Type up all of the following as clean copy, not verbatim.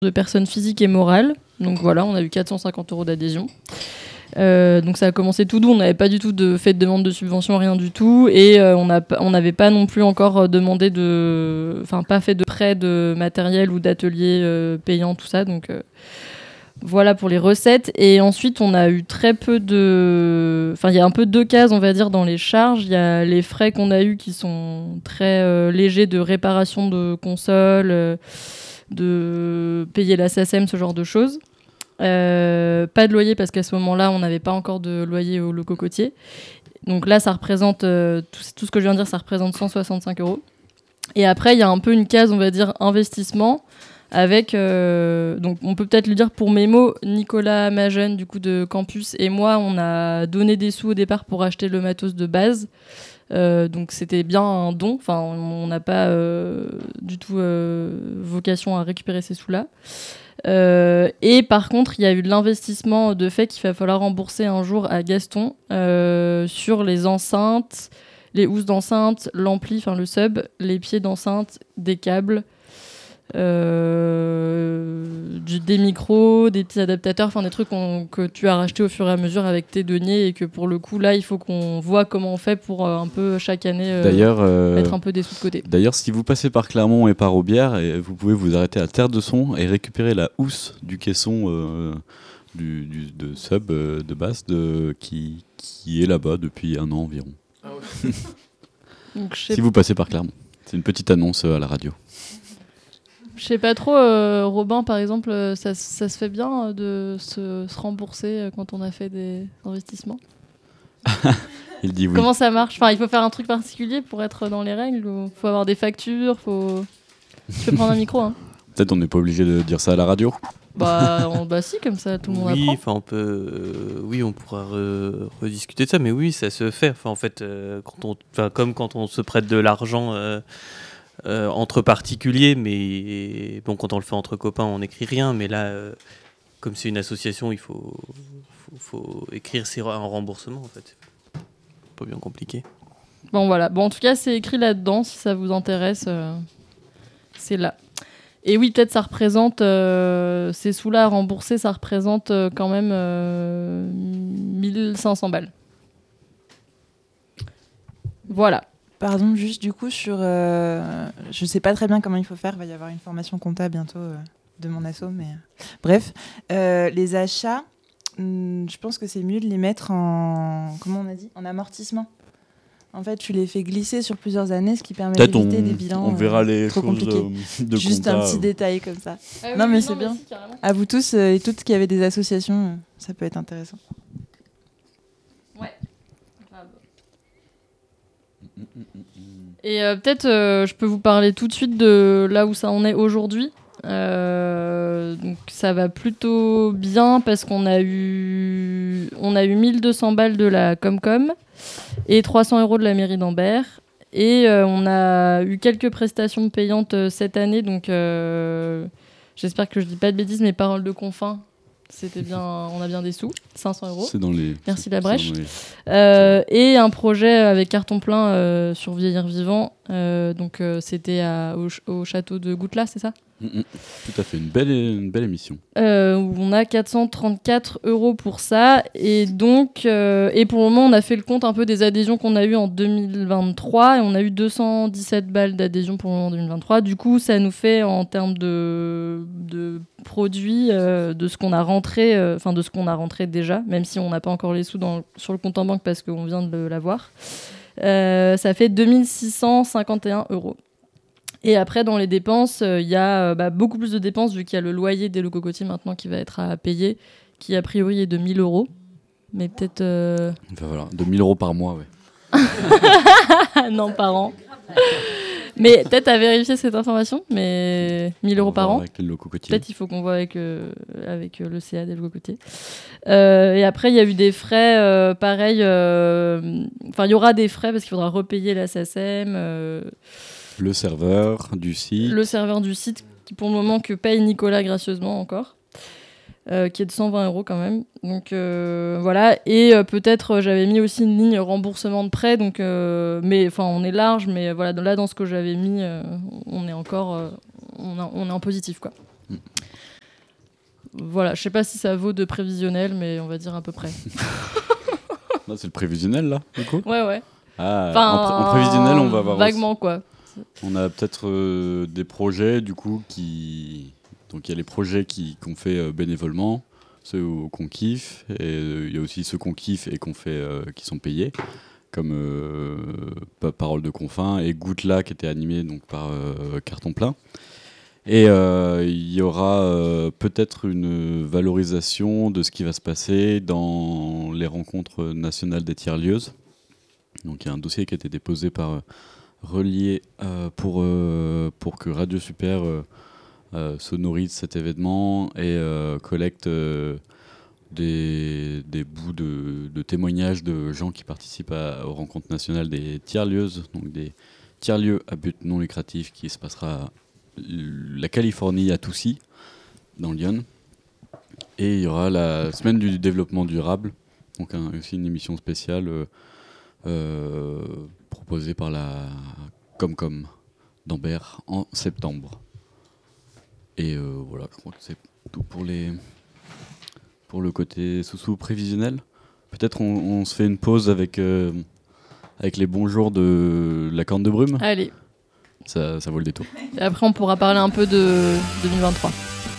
de personnes physiques et morales. Donc voilà, on a eu 450 € d'adhésion. Donc ça a commencé tout doux, on n'avait pas du tout fait de demande de subvention, rien du tout, et on n'avait pas non plus encore pas fait de prêt de matériel ou d'atelier payant, tout ça, donc voilà pour les recettes. Et ensuite on a eu très peu il y a un peu deux cases on va dire dans les charges. Il y a les frais qu'on a eu qui sont très légers, de réparation de consoles, de payer la SACEM, ce genre de choses. Pas de loyer parce qu'à ce moment-là on n'avait pas encore de loyer au Le Cocotier, donc là ça représente tout ce que je viens de dire, ça représente 165 €. Et après il y a un peu une case on va dire investissement avec donc on peut peut-être le dire pour mes mots, Nicolas Majeune du coup de Campus et moi on a donné des sous au départ pour acheter le matos de base. Donc c'était bien un don, enfin on n'a pas du tout vocation à récupérer ces sous-là. Et par contre, il y a eu de l'investissement de fait qu'il va falloir rembourser un jour à Gaston sur les enceintes, les housses d'enceinte, l'ampli, enfin le sub, les pieds d'enceinte, des câbles, des micros, des petits adaptateurs, enfin des trucs que tu as racheté au fur et à mesure avec tes deniers, et que pour le coup là il faut qu'on voit comment on fait pour un peu chaque année mettre un peu des sous de côté. D'ailleurs, si vous passez par Clermont et par Aubière, vous pouvez vous arrêter à Terre de Son et récupérer la housse du caisson de sub de basse qui est là-bas depuis 1 an environ. Ah ouais. Donc, si vous passez par Clermont, c'est une petite annonce à la radio. Je sais pas trop, Robin par exemple, ça se fait bien de se rembourser quand on a fait des investissements. Il dit oui. Comment ça marche ? Enfin, il faut faire un truc particulier pour être dans les règles, ou faut avoir des factures, Je peux prendre un micro, hein. Peut-être on n'est pas obligé de dire ça à la radio. Bah si, comme ça tout le monde apprend. Oui, enfin on peut, on pourra rediscuter de ça, mais oui, ça se fait. Enfin en fait, comme quand on se prête de l'argent entre particuliers, mais bon, quand on le fait entre copains, on n'écrit rien. Mais là, comme c'est une association, il faut écrire un remboursement en fait. Pas bien compliqué. Bon voilà. Bon, en tout cas, c'est écrit là-dedans. Si ça vous intéresse, c'est là. Et oui, peut-être ça représente ces sous-là à rembourser, ça représente quand même 1500 balles. Voilà. Pardon, juste du coup sur... je sais pas très bien comment il faut faire, il va y avoir une formation compta bientôt de mon asso, mais... Bref, les achats, je pense que c'est mieux de les mettre en... Comment on a dit ? En amortissement. En fait, tu les fais glisser sur plusieurs années, ce qui permet d'éviter des bilans on verra les trop choses compliqués. de juste compta, un petit détail comme ça. Non, mais c'est bien. Si, à vous tous et toutes qui avez des associations, ça peut être intéressant. Ouais. Et peut-être je peux vous parler tout de suite de là où ça en est aujourd'hui. Donc ça va plutôt bien parce qu'on a eu 1200 balles de la Comcom et 300 € de la mairie d'Ambert. Et on a eu quelques prestations payantes cette année, donc j'espère que je dis pas de bêtises, mais Paroles de Confins, c'était bien, on a bien des sous, 500 €. C'est dans les... Merci la brèche. Et un projet avec carton plein sur Vieillir Vivant, donc c'était au château de Goutelas, c'est ça ? Tout à fait, une belle émission. Où on a 434 € pour ça. Et donc, et pour le moment, on a fait le compte un peu des adhésions qu'on a eues en 2023. Et on a eu 217 balles d'adhésion pour le moment en 2023. Du coup, ça nous fait, en termes de produits, de ce qu'on a rentré, de ce qu'on a rentré déjà, même si on n'a pas encore les sous sur le compte en banque parce qu'on vient de l'avoir, ça fait 2651 €. Et après, dans les dépenses, il y a beaucoup plus de dépenses vu qu'il y a le loyer des Le Cocotier maintenant qui va être à payer, qui a priori est de 1 000 €. Mais peut-être... Enfin, voilà, de 1 000 € par mois, ouais. Non, par an. Mais peut-être à vérifier cette information, mais 1 000 € par an. Avec le Cocotier. Peut-être il faut qu'on voit avec le CA des Le Cocotier. Et après, il y a eu des frais, pareil. Enfin, il y aura des frais parce qu'il faudra repayer la SACEM. Le serveur du site. Le serveur du site, qui pour le moment que paye Nicolas gracieusement encore, qui est de 120 € quand même. Donc voilà. Et peut-être j'avais mis aussi une ligne remboursement de prêt. Donc, mais enfin on est large, mais voilà, là dans ce que j'avais mis, on est encore, on est en positif quoi. voilà, je sais pas si ça vaut de prévisionnel, mais on va dire à peu près. Non, c'est le prévisionnel là, du coup. Ouais. En prévisionnel, on va voir vaguement quoi. On a peut-être des projets du coup donc il y a les projets qu'on fait bénévolement, ceux qu'on kiffe, et il y a aussi ceux qu'on kiffe et qu'on fait qui sont payés, comme Parole de Confin et Goutte-là qui était animé donc par Carton Plein. Et il y aura peut-être une valorisation de ce qui va se passer dans les rencontres nationales des tiers-lieuses. Donc il y a un dossier qui a été déposé par Relié pour que Radio Super sonorise cet événement et collecte des bouts de témoignages de gens qui participent aux rencontres nationales des tiers-lieuses, donc des tiers-lieux à but non lucratif qui se passera la Californie à Toussy, dans Lyon. Et il y aura la semaine du développement durable, donc aussi une émission spéciale proposée par la Comcom d'Ambert en septembre. Et voilà, je crois que c'est tout pour le côté sous prévisionnel. Peut-être on se fait une pause avec les bons jours de la Corne de Brume. Allez. Ça vaut le détour. Et après, on pourra parler un peu de 2023.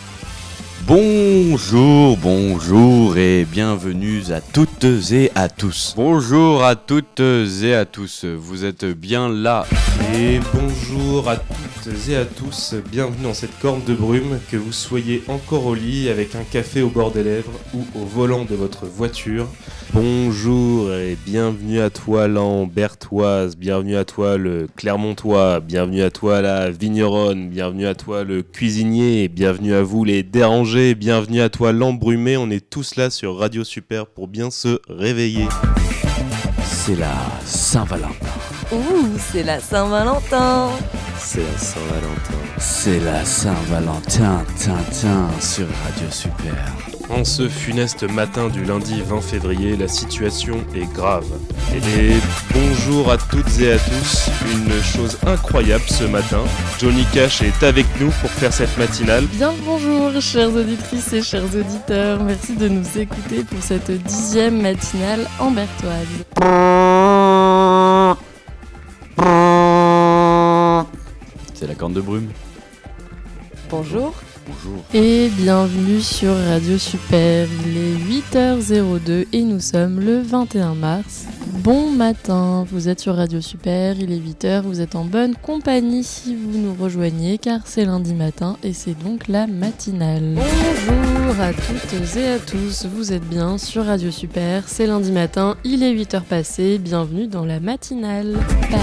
Bonjour et bienvenue à toutes et à tous. Bonjour à toutes et à tous, vous êtes bien là. Et bonjour à toutes et à tous, bienvenue dans cette corne de brume, que vous soyez encore au lit avec un café au bord des lèvres ou au volant de votre voiture. Bonjour et bienvenue à toi l'Ambertoise, bienvenue à toi le Clermontois, bienvenue à toi la Vigneronne, bienvenue à toi le cuisinier, bienvenue à vous les dérangés, bienvenue à toi l'embrumé, on est tous là sur Radio Super pour bien se réveiller. C'est la Saint-Valentin. Ouh, c'est la Saint-Valentin. C'est la Saint-Valentin. C'est la Saint-Valentin, Tintin sur Radio Super. En ce funeste matin du lundi 20 février, la situation est grave. Et bonjour à toutes et à tous, une chose incroyable ce matin, Johnny Cash est avec nous pour faire cette matinale. Bien le bonjour, chères auditrices et chers auditeurs. Merci de nous écouter pour cette 10e matinale ambertoise. C'est la Corne de Brume. Bonjour. Bonjour. Et bienvenue sur Radio Super. Il est 8h02 et nous sommes le 21 mars. Bon matin, vous êtes sur Radio Super, il est 8h, vous êtes en bonne compagnie si vous nous rejoignez car c'est lundi matin et c'est donc la matinale. Bonjour à toutes et à tous, vous êtes bien sur Radio Super, c'est lundi matin, il est 8h passé, bienvenue dans la matinale.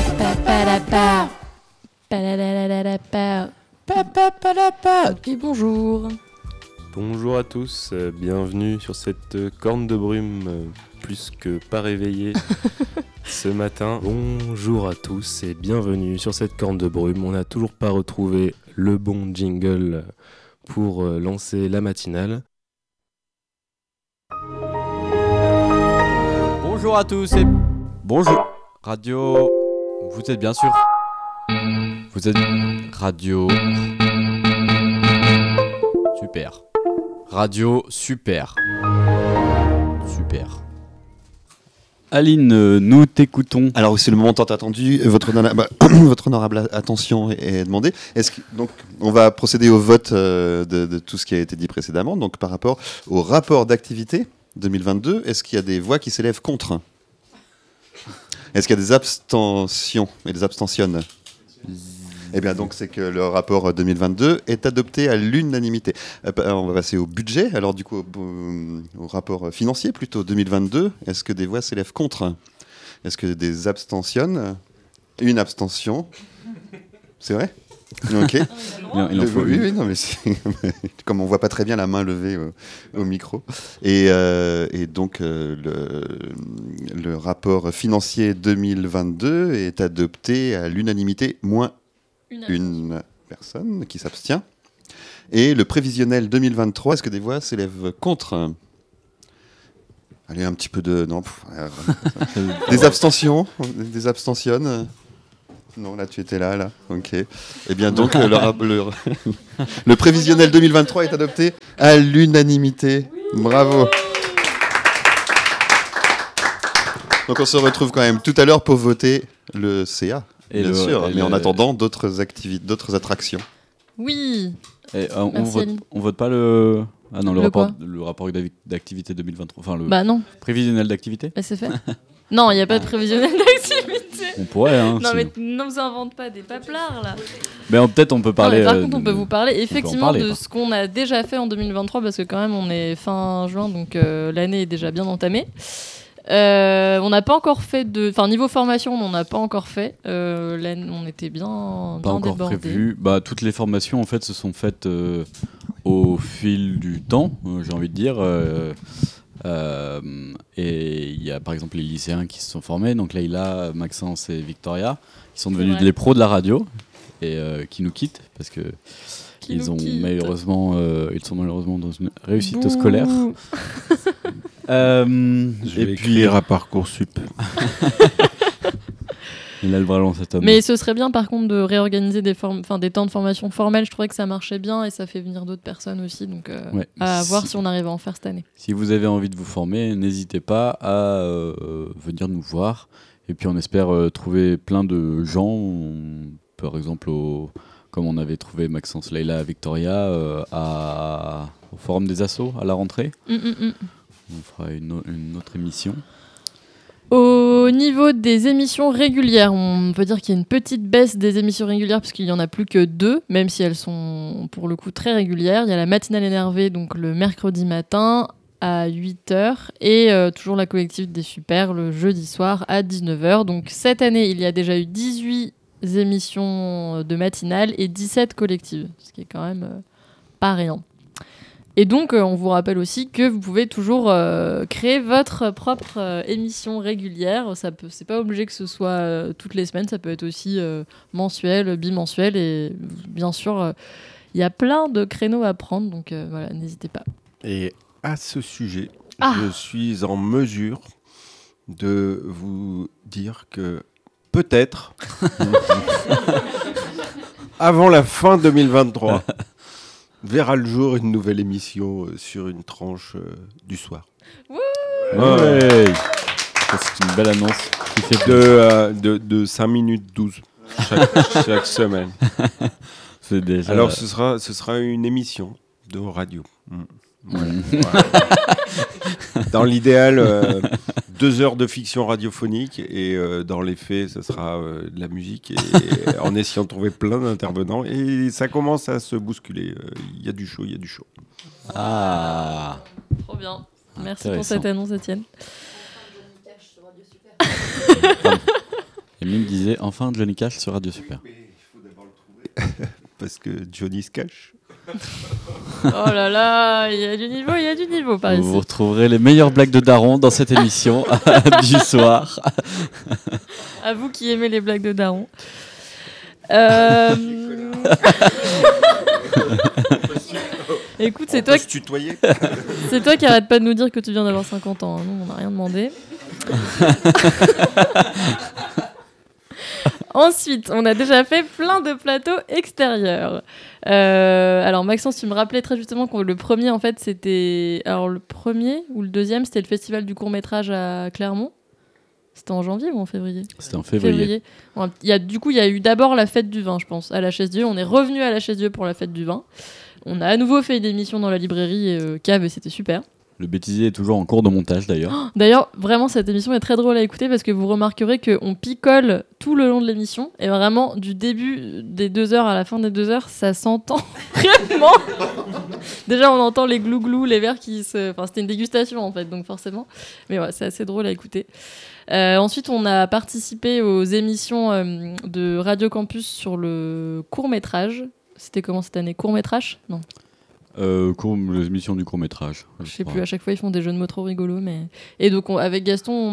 Ok, bonjour. Bonjour à tous, bienvenue sur cette corne de brume plus que pas réveillée ce matin. Bonjour à tous et bienvenue sur cette corne de brume. On n'a toujours pas retrouvé le bon jingle pour lancer la matinale. Bonjour à tous et bonjour. Radio, vous êtes bien sûr. Vous êtes Radio Super. Radio Super. Super. Aline, nous t'écoutons. Alors c'est le moment tant attendu, votre honorable attention est demandée. Donc on va procéder au vote de tout ce qui a été dit précédemment. Donc par rapport au rapport d'activité 2022, est-ce qu'il y a des voix qui s'élèvent contre ? Est-ce qu'il y a des abstentions et des abstentionnes ? Eh bien donc c'est que le rapport 2022 est adopté à l'unanimité. On va passer au budget, alors du coup au rapport financier plutôt 2022. Est-ce que des voix s'élèvent contre ? Est-ce que des abstentionnes ? Une abstention. C'est vrai ? Ok. Il en faut oui, non, mais comme on voit pas très bien la main levée au micro. Et donc le rapport financier 2022 est adopté à l'unanimité, moins une personne qui s'abstient. Et le prévisionnel 2023, est-ce que des voix s'élèvent contre ? Allez, un petit peu de... Non. Des abstentions ? Des abstentionnes ? Non, là, tu étais là. Ok. Eh bien, donc, le prévisionnel 2023 est adopté à l'unanimité. Bravo. Donc, on se retrouve quand même tout à l'heure pour voter le CA, bien sûr. Mais en attendant, d'autres activités, d'autres attractions. Oui. Et, on Merci, Aline. vote pas le... Ah non, le quoi rapport d'activité 2023. Enfin, le Bah non, prévisionnel d'activité. c'est fait. Non, il n'y a pas de prévisionnel d'activité. On pourrait, hein. Non, mais ne vous invente pas des paplards, là. Mais peut-être on peut parler... Non, mais par contre, on peut vous parler effectivement parler, de par ce qu'on a déjà fait en 2023, parce que quand même, on est fin juin, donc l'année est déjà bien entamée. On n'a pas encore fait de... Enfin, niveau formation, on n'en a pas encore fait. On était bien Pas encore débordés. prévu. Bah, toutes les formations, en fait, se sont faites au fil du temps, j'ai envie de dire. Et il y a par exemple les lycéens qui se sont formés, donc Leïla, Maxence et Victoria, qui sont devenus les pros de la radio et qui nous quittent parce que ils sont malheureusement dans une réussite scolaire. Je vais écrire à Parcoursup. Il a le bras long, cet homme. Mais ce serait bien par contre de réorganiser des temps de formation formelle. Je trouvais que ça marchait bien et ça fait venir d'autres personnes aussi. Donc à voir si on arrive à en faire cette année. Si vous avez envie de vous former, n'hésitez pas à venir nous voir. Et puis on espère trouver plein de gens. Par exemple, comme on avait trouvé Maxence, Leïla, Victoria au Forum des Assos à la rentrée. On fera une autre émission. Au niveau des émissions régulières, on peut dire qu'il y a une petite baisse des émissions régulières parce qu'il n'y en a plus que 2, même si elles sont pour le coup très régulières. Il y a la matinale énervée, donc le mercredi matin à 8h, et toujours la collective des Super le jeudi soir à 19h. Donc cette année, il y a déjà eu 18 émissions de matinale et 17 collectives, ce qui est quand même pas rien. Et donc, on vous rappelle aussi que vous pouvez toujours créer votre propre émission régulière. C'est pas obligé que ce soit toutes les semaines, ça peut être aussi mensuel, bimensuel. Et bien sûr, il y a plein de créneaux à prendre, donc voilà, n'hésitez pas. Et à ce sujet, je suis en mesure de vous dire que peut-être, avant la fin 2023, verra le jour une nouvelle émission sur une tranche du soir. Ouais. C'est une belle annonce. De 5 minutes 12 chaque semaine. C'est déjà... Alors ce sera une émission de radio. Voilà. Dans l'idéal, 2 heures de fiction radiophonique et dans les faits, ce sera de la musique et en essayant de trouver plein d'intervenants et ça commence à se bousculer. Il y a du chaud. Ah. Trop bien. Merci pour cette annonce, Étienne. Emile me disait enfin Johnny Cash sur Radio Super. Mais il faut d'abord le trouver parce que Johnny se cache. Oh là là, il y a du niveau par ici. Vous retrouverez les meilleures blagues de Daron dans cette émission du soir. À vous qui aimez les blagues de Daron. Écoute, c'est toi qui arrête pas de nous dire que tu viens d'avoir 50 ans. Nous, on n'a rien demandé. Ensuite, on a déjà fait plein de plateaux extérieurs. Alors Maxence, tu me rappelais très justement que le premier, en fait, c'était... Alors le premier ou le deuxième, c'était le festival du court-métrage à Clermont. C'était en janvier ou en février ? C'était en février. Il y a eu d'abord la fête du vin, je pense, à la Chaise-Dieu. On est revenu à la Chaise-Dieu pour la fête du vin. On a à nouveau fait une émission dans la librairie Cave et c'était super. Le bêtisier est toujours en cours de montage d'ailleurs. D'ailleurs, vraiment, cette émission est très drôle à écouter parce que vous remarquerez qu'on picole tout le long de l'émission. Et vraiment, du début des 2 heures à la fin des 2 heures, ça s'entend vraiment. Déjà, on entend les glou-glou, les verres qui se... Enfin, c'était une dégustation en fait, donc forcément. Mais ouais, c'est assez drôle à écouter. Ensuite, on a participé aux émissions de Radio Campus sur le court-métrage. C'était comment cette année ? Court-métrage ? Non. Les émissions du court-métrage. Je sais plus, à chaque fois ils font des jeux de mots trop rigolos. Mais... Et donc avec Gaston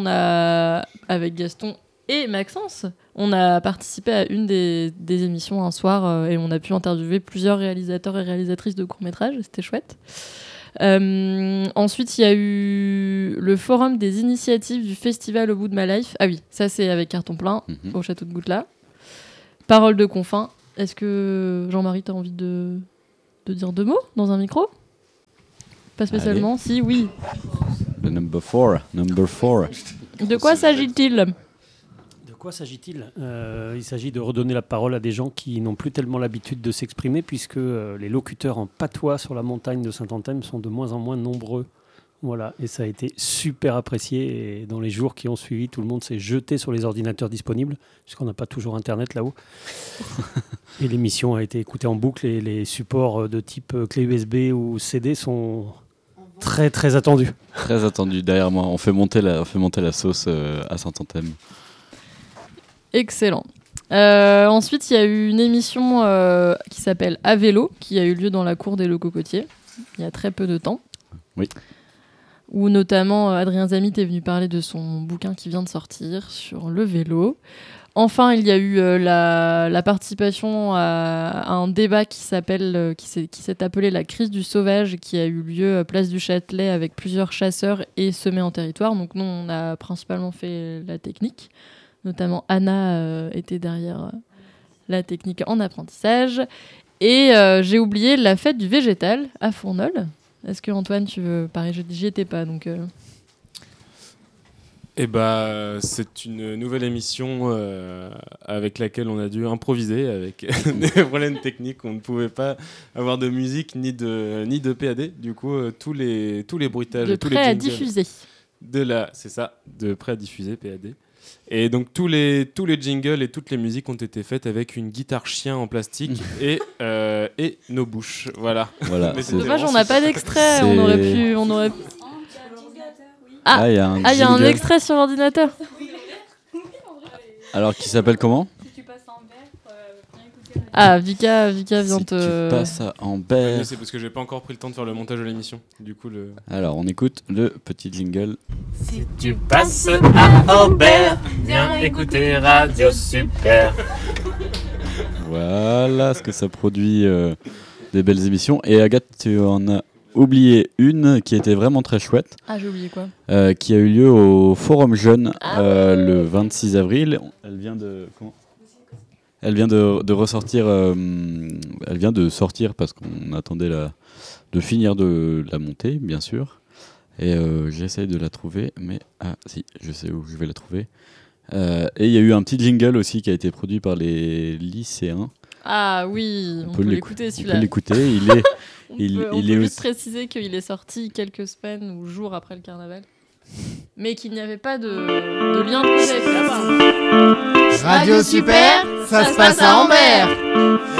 et Maxence, on a participé à une des émissions un soir et on a pu interviewer plusieurs réalisateurs et réalisatrices de court-métrage. C'était chouette. Ensuite, il y a eu le forum des initiatives du festival Au bout de ma life. Ah oui, ça c'est avec carton plein au château de Goutelas. Parole de Confin. Est-ce que Jean-Marie, t'as envie de dire 2 mots dans un micro ? Pas spécialement. Allez. Si, oui. Le number 4. De quoi s'agit-il ? De quoi s'agit-il ? Il s'agit de redonner la parole à des gens qui n'ont plus tellement l'habitude de s'exprimer, puisque les locuteurs en patois sur la montagne de Saint-Anthème sont de moins en moins nombreux. Voilà, et ça a été super apprécié. Et dans les jours qui ont suivi, tout le monde s'est jeté sur les ordinateurs disponibles, puisqu'on n'a pas toujours Internet là-haut. Et l'émission a été écoutée en boucle, et les supports de type clé USB ou CD sont très très attendus. Très attendu derrière moi. On fait monter la sauce à Saint-Anthème. Excellent. Ensuite, il y a eu une émission qui s'appelle À vélo, qui a eu lieu dans la cour des Le Cocotier, il y a très peu de temps. Oui. Où notamment Adrien Zamit est venu parler de son bouquin qui vient de sortir sur le vélo. Enfin, il y a eu la participation à un débat qui s'est appelé la crise du sauvage, qui a eu lieu place du Châtelet avec plusieurs chasseurs et semés en territoire. Donc nous, on a principalement fait la technique. Notamment Anna était derrière la technique en apprentissage. Et j'ai oublié la fête du végétal à Fournols. Est-ce que Antoine, tu veux parler ? J'y étais pas, donc... c'est une nouvelle émission avec laquelle on a dû improviser avec des problèmes techniques. On ne pouvait pas avoir de musique ni de PAD. Du coup, tous les bruitages, de tous les prêt à jingles diffuser. C'est ça, de prêt à diffuser PAD. Et donc tous les jingles et toutes les musiques ont été faites avec une guitare chien en plastique et nos bouches. Voilà. Mais c'est Dommage, on n'a pas d'extrait. C'est- On aurait pu. Ah, il y a un il y a un jingle. extrait sur l'ordinateur. Alors, qui s'appelle comment ? Ah, Vika vient Si te... tu passes à Mais Amber. c'est parce que j'ai pas encore pris le temps de faire le montage de l'émission. Du coup, Alors, on écoute le petit jingle. Si tu passes à Aubert, viens écouter Radio Super. Voilà ce que ça produit des belles émissions. Et Agathe, tu en as oublié une qui était vraiment très chouette, Ah, j'ai oublié quoi. qui a eu lieu au Forum Jeune le 26 avril. Elle vient de ressortir. Elle vient de sortir parce qu'on attendait de finir de la monter, bien sûr. Et j'essaye de la trouver, mais si, je sais où je vais la trouver. Et il y a eu un petit jingle aussi qui a été produit par les lycéens. Ah oui, on peut l'écouter On celui-là. peut l'écouter. Il on est peut juste aussi. préciser qu'il est sorti quelques semaines ou jours après le carnaval. Mais qu'il n'y avait pas de lien de cause avec la part. Radio Super, ça se passe à Ambert.